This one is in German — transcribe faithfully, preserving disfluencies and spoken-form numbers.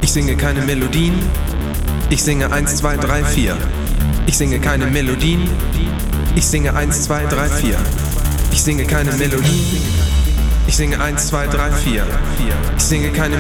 Ich singe keine Melodien. Ich singe eins, zwei, drei, vier. Ich singe keine Melodien. Ich singe eins, zwei, drei, vier. Ich singe keine Melodien. Ich singe eins, zwei, drei, vier. Ich singe keine